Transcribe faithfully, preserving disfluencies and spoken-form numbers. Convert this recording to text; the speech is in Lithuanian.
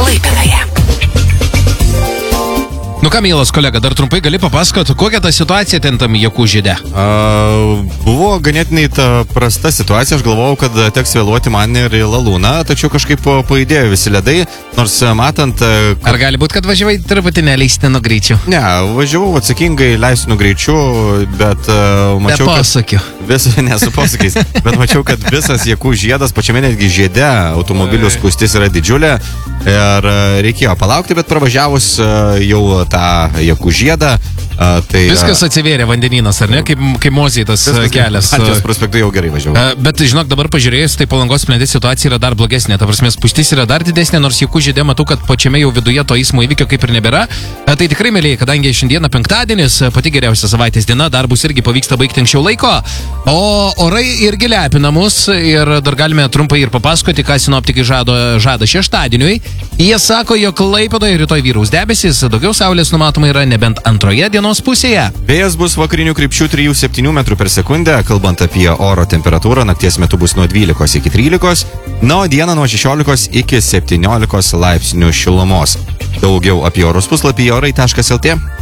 Klaipėdoje. Nu ką, mielas kolega, dar trumpai gali papasakoti, kokia ta situacija ten tam Jakų žyde? Uh, buvo ganėtinai ta prasta situacija, aš galvojau, kad teks vėluoti man ir į Lalūną, tačiau kažkaip pajudėjo visi ledai, nors matant... Kad... Ar gali būti, kad važiavai truputį neleistinu greičiu? Ne, važiavau atsakingai leistinu greičiu, bet uh, mačiau... Be posakių. Vis, ne, su posakiais, bet mačiau, kad visas Jakų žiedas, pačiame netgi žiede, automobilių spūstis yra didžiulė ir reikėjo palaukti, bet pravažiavus jau tą Jakų žiedą. A, tai, Viskas atsivėrė vandenynas, ar ne? Kaip, kaip Mozėj tas kelias. Baltijos prospektu jau gerai važiavau. A, bet, žinok, dabar pažiūrėjus, tai Palangos plente situacija yra dar blogesnė. Ta prasme, spūstis yra dar didesnė, nors Jakų žyde matau, kad pačiame jau viduje to eismo įvykio kaip ir nebėra. A, tai tikrai, mėlyje, kadangi šiandieną penktadienis, pati geriausia savaitės diena, darbus irgi pavyksta baigti anksčiau laiko, o orai irgi lepina mus ir dar galime trumpai ir papasakoti, ką sinoptikai žado, žada šeštadieniui. Jie sako, jog Klaipėdoje rytoj vyraus debesis, daugiau saulės numatoma yra nebent antroje dienos pusėje. Vėjas bus vakarinių krypčių trijų septynių metrų per sekundę, kalbant apie oro temperatūrą, nakties metu bus nuo dvylikos iki trylikos, na, o dieną nuo šešiolikos iki septyniolikos laipsnių šilumos. Daugiau apie orus puslapyje orai taškas lt.